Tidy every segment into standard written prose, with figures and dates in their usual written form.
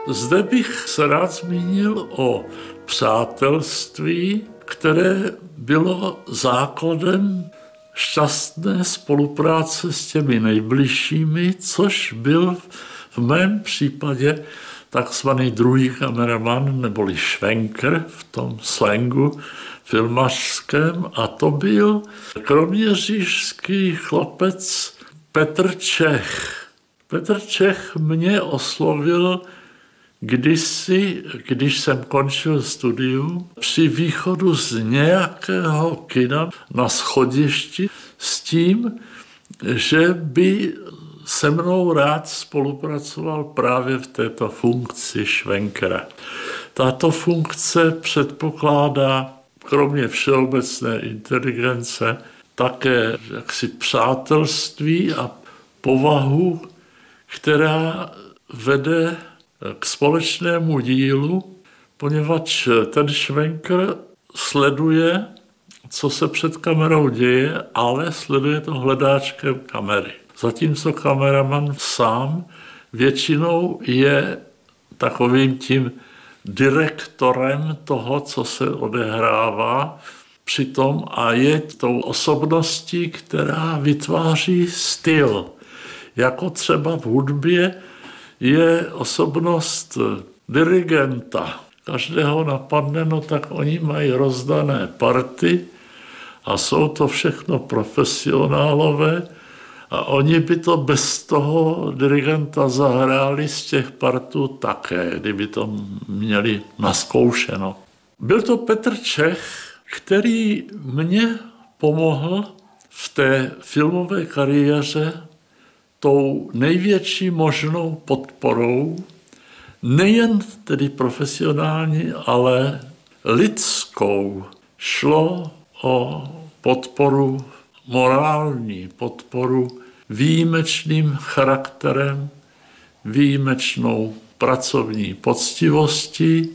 Zde bych se rád zmínil o přátelství, které bylo základem šťastné spolupráce s těmi nejbližšími, což byl v mém případě takzvaný druhý kameraman, neboli švenker v tom slangu filmařském, a to byl kroměřížský chlapec Petr Čech. Petr Čech mě oslovil kdysi, když jsem končil studium, při východu z nějakého kina na schodišti s tím, že by se mnou rád spolupracoval právě v této funkci švenkera. Tato funkce předpokládá kromě všeobecné inteligence také jaksi přátelství a povahu, která vede k společnému dílu, poněvadž ten švenker sleduje, co se před kamerou děje, ale sleduje to hledáčkem kamery. Zatímco kameraman sám většinou je takovým tím direktorem toho, co se odehrává přitom a je tou osobností, která vytváří styl. Jako třeba v hudbě je osobnost dirigenta. Každého napadne, no tak oni mají rozdané party a jsou to všechno profesionálové a oni by to bez toho dirigenta zahráli z těch partů také, kdyby to měli naskoušeno. Byl to Petr Čech, který mě pomohl v té filmové kariéře tou největší možnou podporou, nejen tedy profesionální, ale lidskou. Šlo o podporu morální, podporu výjimečným charakterem, výjimečnou pracovní poctivostí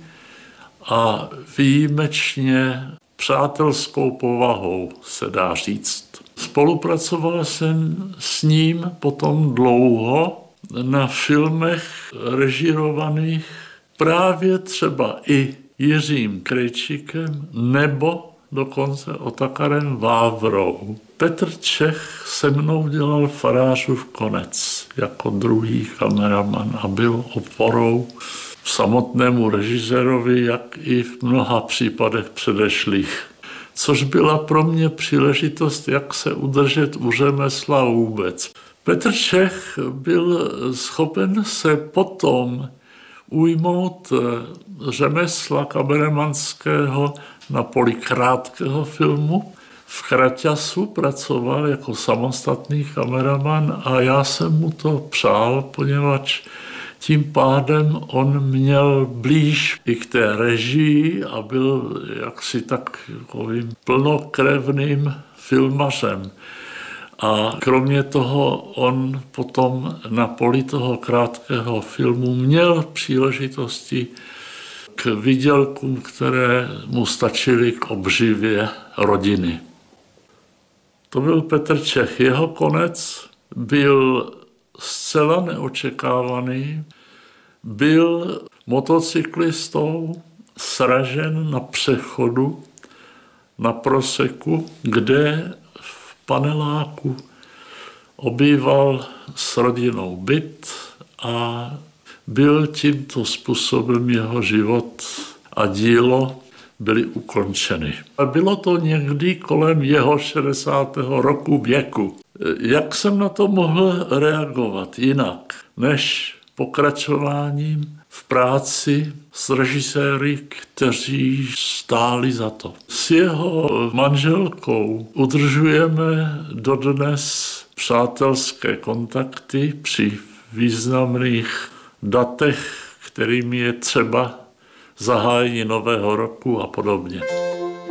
a výjimečně přátelskou povahou, se dá říct. Spolupracoval jsem s ním potom dlouho na filmech režírovaných právě třeba i Jiřím Krejčíkem nebo dokonce Otakarem Vávrou. Petr Čech se mnou dělal Farářův konec jako druhý kameraman a byl oporou samotnému režisérovi, jak i v mnoha případech předešlých. Což byla pro mě příležitost, jak se udržet u řemesla vůbec. Petr Čech byl schopen se potom ujmout řemesla kameramanského na poli krátkého filmu. V Kraťasu pracoval jako samostatný kameraman a já jsem mu to přál, poněvadž tím pádem on měl blíž i k té režii a byl jaksi takovým plnokrevným filmařem. A kromě toho on potom na poli toho krátkého filmu měl příležitosti k výdělkům, které mu stačily k obživě rodiny. To byl Petr Čech. Jeho konec byl zcela neočekávaný. Byl motocyklistou sražen na přechodu na Proseku, kde v paneláku obýval s rodinou byt a byl tímto způsobem jeho život a dílo byly ukončeny. A bylo to někdy kolem jeho 60. roku věku. Jak jsem na to mohl reagovat jinak, než pokračováním v práci s režiséry, kteří stáli za to. S jeho manželkou udržujeme dodnes přátelské kontakty při významných datech, kterými je třeba zahájení nového roku a podobně.